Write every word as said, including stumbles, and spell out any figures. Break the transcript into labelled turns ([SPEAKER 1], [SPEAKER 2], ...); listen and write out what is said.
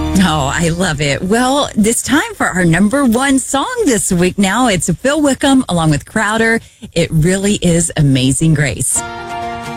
[SPEAKER 1] Oh, I love it. Well, it's time for our number one song this week now. It's Phil Wickham along with Crowder. It really is Amazing Grace.